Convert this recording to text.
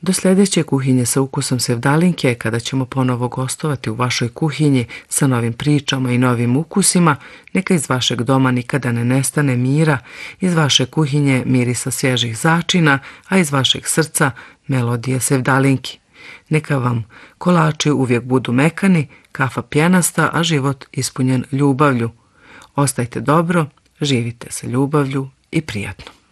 Do sljedeće kuhinje sa ukusom sevdalinke, kada ćemo ponovo gostovati u vašoj kuhinji sa novim pričama i novim ukusima, neka iz vašeg doma nikada ne nestane mira, iz vaše kuhinje mirisa svježih začina, a iz vašeg srca melodije sevdalinki. Neka vam kolači uvijek budu mekani, kafa pjenasta, a život ispunjen ljubavlju. Ostajte dobro, živite sa ljubavlju i prijatno.